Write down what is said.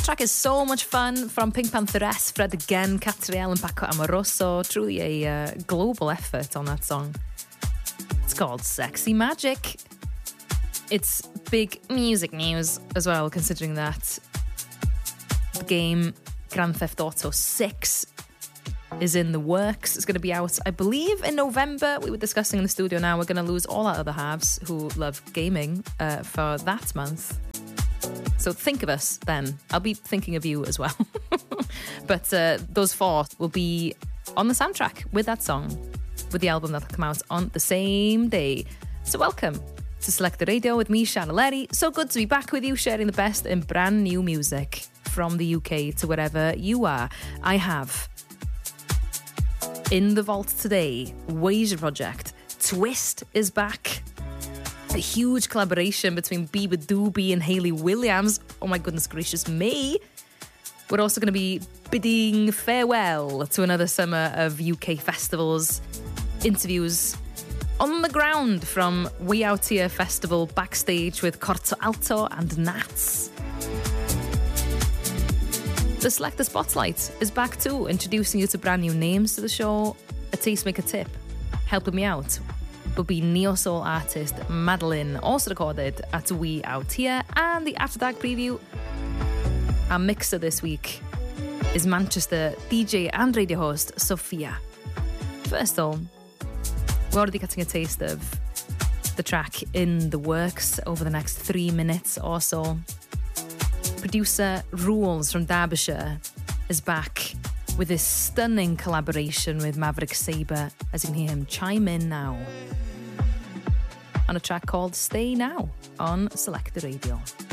track is so much fun from Pink Pantheress, Fred again, Catriel and Paco Amoroso. Truly a global effort on that song. It's called Sexy Magic. It's big music news as well, considering that the game Grand Theft Auto 6 is in the works. It's going to be out, I believe, in November. We were discussing in the studio now. We're going to lose all our other halves who love gaming for that month. So think of us then. I'll be thinking of you as well. But those four will be on the soundtrack with that song, with the album that'll come out on the same day. So welcome to Select the Radio with me, Sian O'Leary. So good to be back with you, sharing the best in brand new music from the UK to wherever you are. I have in the vault today, Wasia Project. Twist is back. A huge collaboration between Bieber Doobie and Hayley Williams. Oh my goodness gracious me. We're also going to be bidding farewell to another summer of UK festivals, interviews on the ground from We Out Here Festival backstage with Corto Alto and Nats. The Selector Spotlight is back too, introducing you to brand new names to the show. A tastemaker tip, helping me out, will be neo-soul artist Madeline, also recorded at We Out Here. And the After Dark preview, our mixer this week, is Manchester DJ and radio host Sophia. First though, we're already getting a taste of the track in the works over the next 3 minutes or so. Producer Rules from Derbyshire is back with this stunning collaboration with Maverick Sabre, as you can hear him chime in now on a track called Stay Now on Select the Radio.